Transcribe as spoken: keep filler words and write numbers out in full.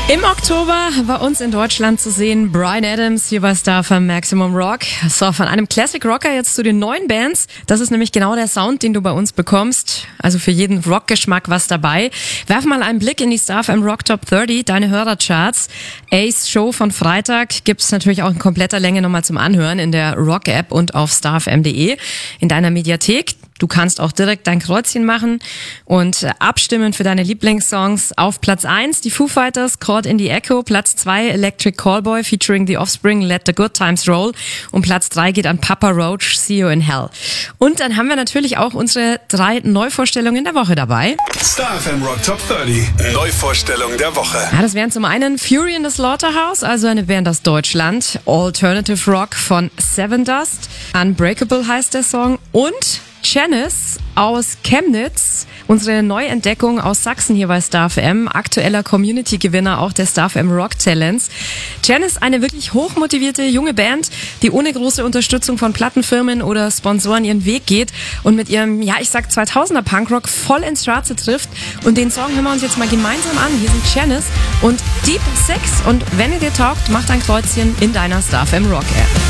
Im Oktober bei uns in Deutschland zu sehen Bryan Adams hier bei Star F M Maximum Rock. So, von einem Classic Rocker jetzt zu den neuen Bands. Das ist nämlich genau der Sound, den du bei uns bekommst. Also für jeden Rockgeschmack was dabei. Werf mal einen Blick in die Star F M Rock Top dreißig, deine Hörercharts. Ace Show von Freitag gibt's natürlich auch in kompletter Länge nochmal zum Anhören in der Rock-App und auf starfm punkt de in deiner Mediathek. Du kannst auch direkt dein Kreuzchen machen und abstimmen für deine Lieblingssongs. Auf Platz eins die Foo Fighters, Caught in the Echo. Platz zwei Electric Callboy featuring The Offspring, Let the Good Times Roll. Und Platz drei geht an Papa Roach, See You in Hell. Und dann haben wir natürlich auch unsere drei Neuvorstellungen der Woche dabei. Star F M Rock Top dreißig, Neuvorstellung der Woche. Ja, das wären zum einen Fury in the Slaughterhouse, also eine Band aus Deutschland. Alternative Rock von Seven Dust. Unbreakable heißt der Song. Und Janice aus Chemnitz, unsere Neuentdeckung aus Sachsen hier bei Star F M, aktueller Community-Gewinner auch der Star F M Rock Talents. Janice, eine wirklich hochmotivierte junge Band, die ohne große Unterstützung von Plattenfirmen oder Sponsoren ihren Weg geht und mit ihrem, ja ich sag zweitausender Punkrock voll ins Schwarze trifft. Und den Song hören wir uns jetzt mal gemeinsam an. Hier sind Janice und Deep Six. Und wenn ihr dir taugt, macht ein Kreuzchen in deiner Star F M Rock App.